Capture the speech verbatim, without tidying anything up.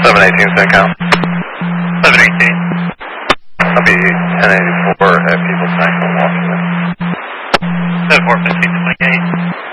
seven eighteen, is that count? seven eighteen. I'll be ten eighty-four at People's National Washington. seven four fifteen twenty-eight.